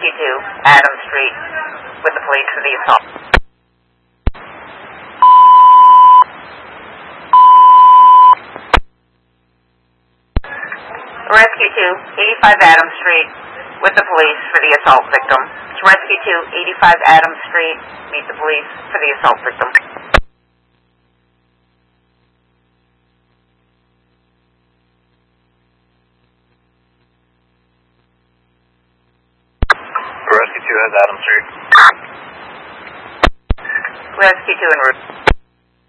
Rescue 2, Adams Street, with the police for the assault. Rescue 2, 85 Adams Street, with the police for the assault victim. Rescue 2, 85 Adams Street, meet the police for the assault victim. Rescue 2 has Adams Street. Rescue 2 en route.